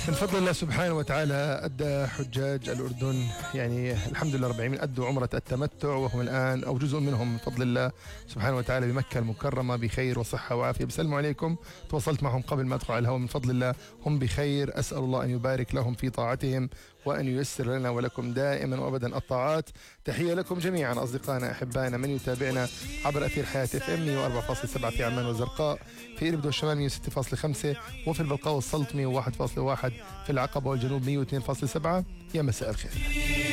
من فضل الله سبحانه وتعالى أدى حجاج الأردن يعني الحمد لله رب العالمين أدوا عمرة التمتع، وهم الآن أو جزء منهم من فضل الله سبحانه وتعالى بمكة المكرمة بخير وصحة وعافية. بسلموا عليكم، تواصلت معهم قبل ما أدخل على الهواء، من فضل الله هم بخير. أسأل الله أن يبارك لهم في طاعتهم وأن ييسر لنا ولكم دائما وأبدا الطاعات. تحية لكم جميعا أصدقائنا أحبائنا من يتابعنا عبر أثير حياة FM 104.7 في عمان والزرقاء، في إربد والشمال 106.5، وفي البلقاء والسلط 101.1، في العقبة والجنوب 102.7. يا مساء الخير.